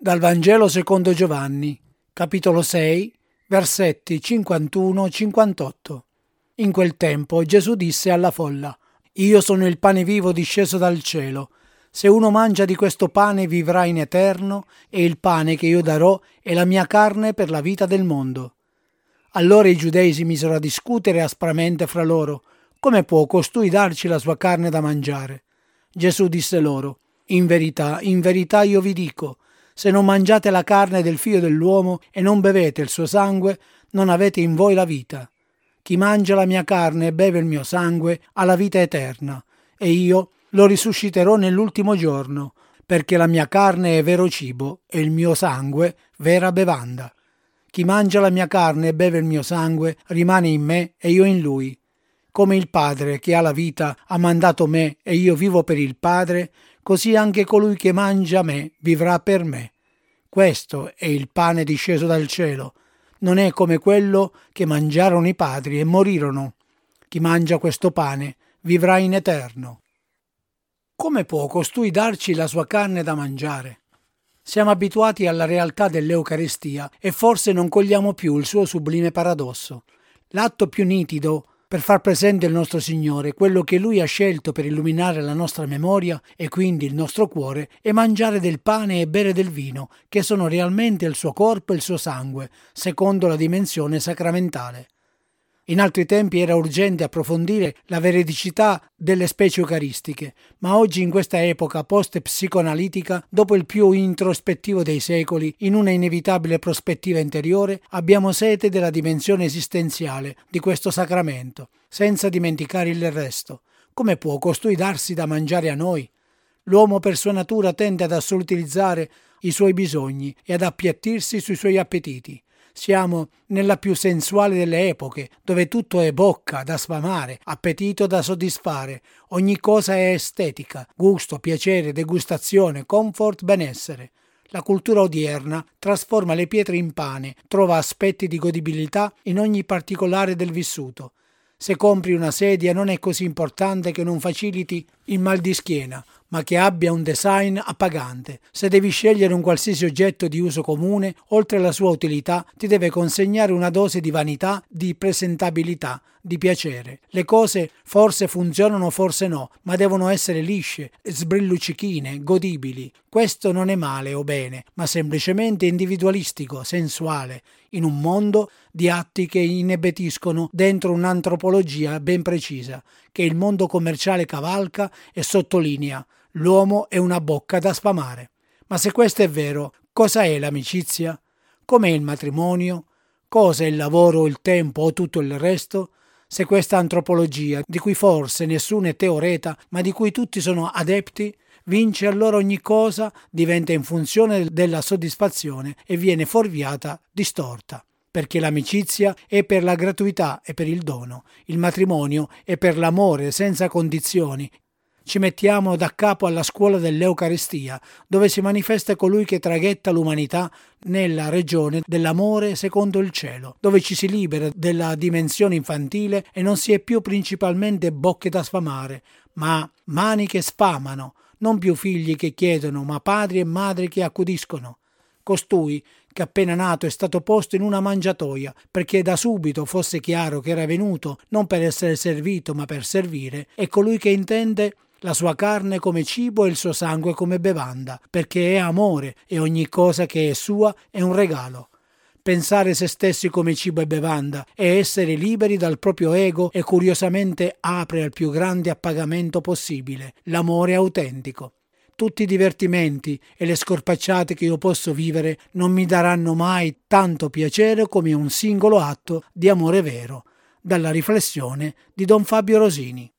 Dal Vangelo secondo Giovanni, capitolo 6, versetti 51-58. In quel tempo Gesù disse alla folla: Io sono il pane vivo disceso dal cielo. Se uno mangia di questo pane vivrà in eterno, e il pane che io darò è la mia carne per la vita del mondo. Allora i giudei si misero a discutere aspramente fra loro: come può costui darci la sua carne da mangiare? Gesù disse loro: in verità io vi dico, se non mangiate la carne del Figlio dell'uomo e non bevete il suo sangue, non avete in voi la vita. Chi mangia la mia carne e beve il mio sangue ha la vita eterna, e io lo risusciterò nell'ultimo giorno, perché la mia carne è vero cibo e il mio sangue vera bevanda. Chi mangia la mia carne e beve il mio sangue rimane in me e io in lui. Come il Padre che ha la vita ha mandato me e io vivo per il Padre, così anche colui che mangia me vivrà per me. Questo è il pane disceso dal cielo. Non è come quello che mangiarono i padri e morirono. Chi mangia questo pane vivrà in eterno. Come può costui darci la sua carne da mangiare? Siamo abituati alla realtà dell'Eucaristia e forse non cogliamo più il suo sublime paradosso. L'atto più nitido per far presente il nostro Signore, quello che Lui ha scelto per illuminare la nostra memoria e quindi il nostro cuore, è mangiare del pane e bere del vino, che sono realmente il suo corpo e il suo sangue, secondo la dimensione sacramentale. In altri tempi era urgente approfondire la veridicità delle specie eucaristiche, ma oggi in questa epoca post-psicoanalitica, dopo il più introspettivo dei secoli, in una inevitabile prospettiva interiore, abbiamo sete della dimensione esistenziale di questo sacramento, senza dimenticare il resto. Come può costui darsi da mangiare a noi? L'uomo per sua natura tende ad assolutizzare i suoi bisogni e ad appiattirsi sui suoi appetiti. Siamo nella più sensuale delle epoche, dove tutto è bocca da sfamare, appetito da soddisfare, ogni cosa è estetica, gusto, piacere, degustazione, comfort, benessere. La cultura odierna trasforma le pietre in pane, trova aspetti di godibilità in ogni particolare del vissuto. Se compri una sedia non è così importante che non faciliti il mal di schiena, ma che abbia un design appagante. Se devi scegliere un qualsiasi oggetto di uso comune, oltre alla sua utilità, ti deve consegnare una dose di vanità, di presentabilità, di piacere. Le cose forse funzionano, forse no, ma devono essere lisce, sbrilluccichine, godibili. Questo non è male o bene, ma semplicemente individualistico, sensuale, in un mondo di atti che inebetiscono dentro un'antropologia ben precisa, che il mondo commerciale cavalca e sottolinea: l'uomo è una bocca da sfamare. Ma se questo è vero, cosa è l'amicizia? Com'è il matrimonio? Cosa è il lavoro, il tempo o tutto il resto? Se questa antropologia, di cui forse nessuno è teoreta, ma di cui tutti sono adepti, vince, allora ogni cosa diventa in funzione della soddisfazione e viene fuorviata, distorta. Perché l'amicizia è per la gratuità e per il dono, il matrimonio è per l'amore senza condizioni. Ci mettiamo da capo alla scuola dell'Eucaristia, dove si manifesta colui che traghetta l'umanità nella regione dell'amore secondo il cielo, dove ci si libera della dimensione infantile e non si è più principalmente bocche da sfamare, ma mani che sfamano, non più figli che chiedono, ma padri e madri che accudiscono. Costui, che appena nato è stato posto in una mangiatoia, perché da subito fosse chiaro che era venuto non per essere servito, ma per servire, è colui che intende la sua carne come cibo e il suo sangue come bevanda, perché è amore e ogni cosa che è sua è un regalo. Pensare se stessi come cibo e bevanda e essere liberi dal proprio ego e curiosamente apre al più grande appagamento possibile, l'amore autentico. Tutti i divertimenti e le scorpacciate che io posso vivere non mi daranno mai tanto piacere come un singolo atto di amore vero. Dalla riflessione di Don Fabio Rosini.